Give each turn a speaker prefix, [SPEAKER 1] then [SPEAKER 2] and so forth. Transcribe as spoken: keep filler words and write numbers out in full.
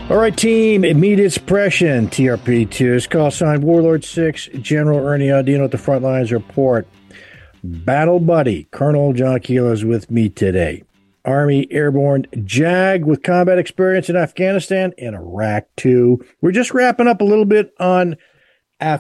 [SPEAKER 1] All right, team, immediate suppression, T R P two. Call sign Warlord six, General Ernie Audino at the front lines report. Battle buddy, Colonel John Kilo is with me today. Army Airborne JAG with combat experience in Afghanistan and Iraq too. We're just wrapping up a little bit on